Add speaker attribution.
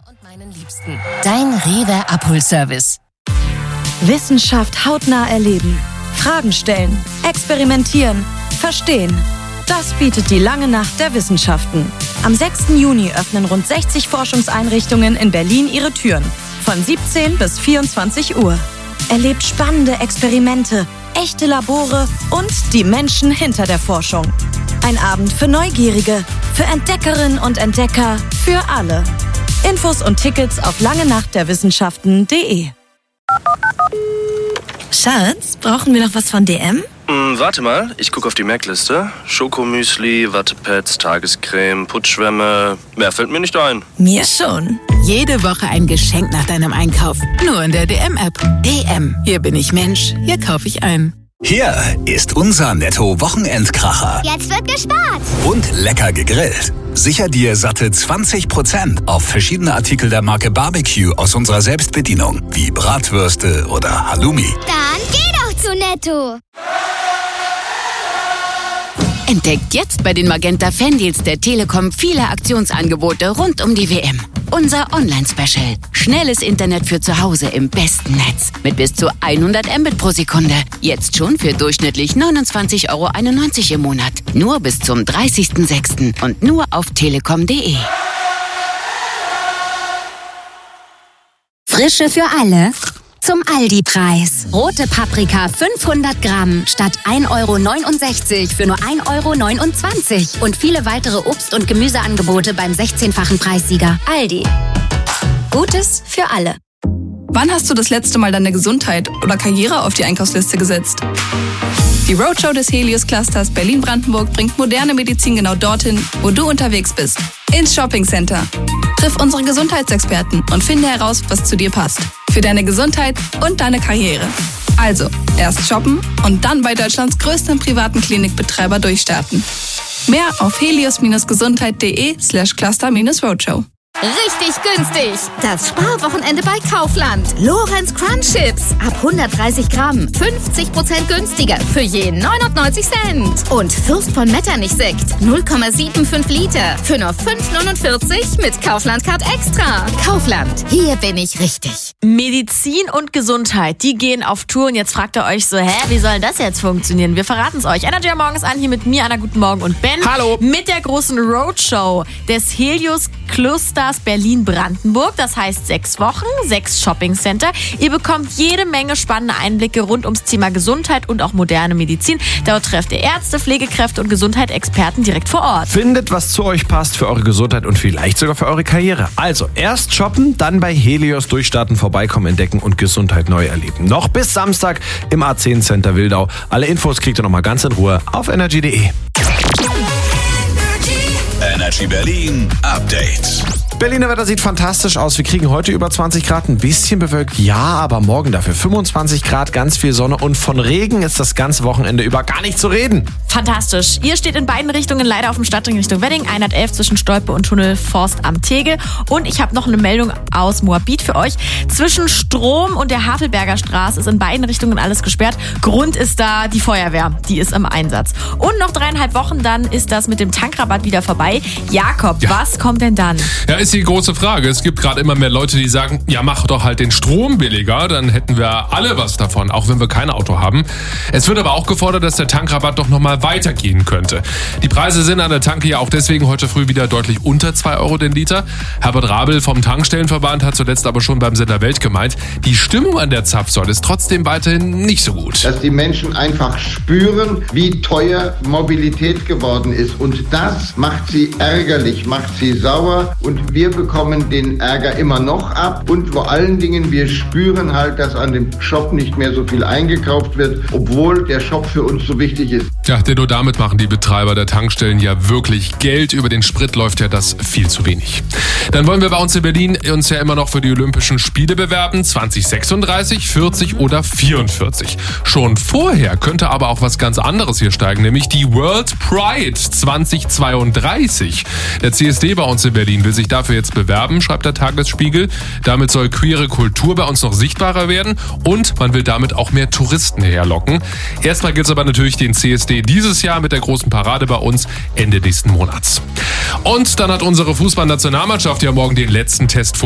Speaker 1: Und meinen Liebsten. Dein Rewe Abholservice.
Speaker 2: Wissenschaft hautnah erleben. Fragen stellen. Experimentieren. Verstehen. Das bietet die lange Nacht der Wissenschaften. Am 6. Juni öffnen rund 60 Forschungseinrichtungen in Berlin ihre Türen. Von 17 bis 24 Uhr. Erlebt spannende Experimente, echte Labore und die Menschen hinter der Forschung. Ein Abend für Neugierige, für Entdeckerinnen und Entdecker, für alle. Infos und Tickets auf langenachtderwissenschaften.de.
Speaker 3: Schatz, brauchen wir noch was von DM?
Speaker 4: Warte mal, ich gucke auf die Merkliste. Schokomüsli, Wattepads, Tagescreme, Putzschwämme. Mehr fällt mir nicht ein.
Speaker 3: Mir schon.
Speaker 5: Jede Woche ein Geschenk nach deinem Einkauf. Nur in der DM-App. DM. Hier bin ich Mensch. Hier kaufe ich ein.
Speaker 6: Hier ist unser Netto-Wochenendkracher.
Speaker 7: Jetzt wird gespart.
Speaker 6: Und lecker gegrillt. Sicher dir satte 20% auf verschiedene Artikel der Marke Barbecue aus unserer Selbstbedienung, wie Bratwürste oder Halloumi.
Speaker 7: Dann geh doch zu Netto.
Speaker 5: Entdeckt jetzt bei den Magenta Fandeals der Telekom viele Aktionsangebote rund um die WM. Unser Online-Special. Schnelles Internet für zu Hause im besten Netz. Mit bis zu 100 Mbit pro Sekunde. Jetzt schon für durchschnittlich 29,91 € im Monat. Nur bis zum 30.06. und nur auf telekom.de.
Speaker 8: Frische für alle zum Aldi-Preis. Rote Paprika 500 Gramm statt 1,69 € für nur 1,29 € und viele weitere Obst- und Gemüseangebote beim 16-fachen Preissieger. Aldi. Gutes für alle.
Speaker 9: Wann hast du das letzte Mal deine Gesundheit oder Karriere auf die Einkaufsliste gesetzt? Die Roadshow des Helios Clusters Berlin-Brandenburg bringt moderne Medizin genau dorthin, wo du unterwegs bist. Ins Shopping-Center. Triff unsere Gesundheitsexperten und finde heraus, was zu dir passt. Für deine Gesundheit und deine Karriere. Also, erst shoppen und dann bei Deutschlands größtem privaten Klinikbetreiber durchstarten. Mehr auf helios-gesundheit.de/cluster-roadshow.
Speaker 10: Richtig günstig. Das Sparwochenende bei Kaufland. Lorenz Crunch Chips. Ab 130 Gramm. 50% günstiger. Für je 99 Cent. Und Fürst von Metternich Sekt. 0,75 Liter. Für nur 5,49 mit Kaufland Card Extra. Kaufland. Hier bin ich richtig.
Speaker 11: Medizin und Gesundheit, die gehen auf Tour. Und jetzt fragt ihr euch so, wie soll das jetzt funktionieren? Wir verraten es euch. Energy am Morgen ist an, hier mit mir, Anna, guten Morgen und Ben.
Speaker 12: Hallo.
Speaker 11: Mit der großen Roadshow des Helios Clusters Berlin-Brandenburg. Das heißt 6 Wochen, 6 Shopping-Center. Ihr bekommt jede Menge spannende Einblicke rund ums Thema Gesundheit und auch moderne Medizin. Dort trefft ihr Ärzte, Pflegekräfte und Gesundheitsexperten direkt vor Ort.
Speaker 12: Findet, was zu euch passt für eure Gesundheit und vielleicht sogar für eure Karriere. Also erst shoppen, dann bei Helios durchstarten, vorbeikommen, entdecken und Gesundheit neu erleben. Noch bis Samstag im A10 Center Wildau. Alle Infos kriegt ihr nochmal ganz in Ruhe auf energy.de.
Speaker 6: Energy Berlin Update.
Speaker 12: Berliner Wetter sieht fantastisch aus. Wir kriegen heute über 20 Grad, ein bisschen bewölkt, ja, aber morgen dafür 25 Grad, ganz viel Sonne und von Regen ist das ganze Wochenende über gar nicht zu reden.
Speaker 11: Fantastisch. Ihr steht in beiden Richtungen leider auf dem Stadtring Richtung Wedding, 111 zwischen Stolpe und Tunnel Forst am Tegel. Und ich habe noch eine Meldung aus Moabit für euch. Zwischen Strom und der Havelberger Straße ist in beiden Richtungen alles gesperrt. Grund ist da die Feuerwehr, die ist im Einsatz. Und noch 3,5 Wochen, dann ist das mit dem Tankrabatt wieder vorbei. Jakob, was kommt denn dann?
Speaker 13: Ja, ist die große Frage. Es gibt gerade immer mehr Leute, die sagen, ja, mach doch halt den Strom billiger, dann hätten wir alle was davon, auch wenn wir kein Auto haben. Es wird aber auch gefordert, dass der Tankrabatt doch nochmal weitergehen könnte. Die Preise sind an der Tanke ja auch deswegen heute früh wieder deutlich unter 2 € den Liter. Herbert Rabel vom Tankstellenverband hat zuletzt aber schon beim Sender Welt gemeint, die Stimmung an der Zapfsäule ist trotzdem weiterhin nicht so gut.
Speaker 14: Dass die Menschen einfach spüren, wie teuer Mobilität geworden ist und das macht sie ärgerlich, macht sie sauer und wir bekommen den Ärger immer noch ab und vor allen Dingen wir spüren halt, dass an dem Shop nicht mehr so viel eingekauft wird, obwohl der Shop für uns so wichtig ist.
Speaker 13: Ja, denn nur damit machen die Betreiber der Tankstellen ja wirklich Geld. Über den Sprit läuft ja das viel zu wenig. Dann wollen wir bei uns in Berlin uns ja immer noch für die Olympischen Spiele bewerben. 2036, 40 oder 44. Schon vorher könnte aber auch was ganz anderes hier steigen, nämlich die World Pride 2032. Der CSD bei uns in Berlin will sich dafür jetzt bewerben, schreibt der Tagesspiegel. Damit soll queere Kultur bei uns noch sichtbarer werden und man will damit auch mehr Touristen herlocken. Erstmal gibt es aber natürlich den CSD dieses Jahr mit der großen Parade bei uns Ende nächsten Monats. Und dann hat unsere Fußballnationalmannschaft ja morgen den letzten Test vor